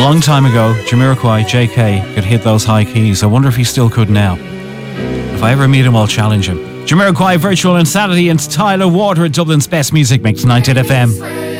long time ago, Jamiroquai, JK, could hit those high keys. I wonder if he still could now. If I ever meet him, I'll challenge him. Jamiroquai, Virtual Insanity, and Tyler Water at Dublin's Best Music Mix, 98 FM.